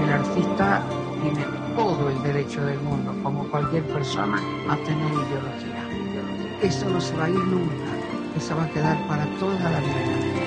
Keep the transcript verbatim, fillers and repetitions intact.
el artista tiene todo el derecho del mundo, como cualquier persona, a tener ideología. Eso no se va a ir nunca, eso va a quedar para toda la vida.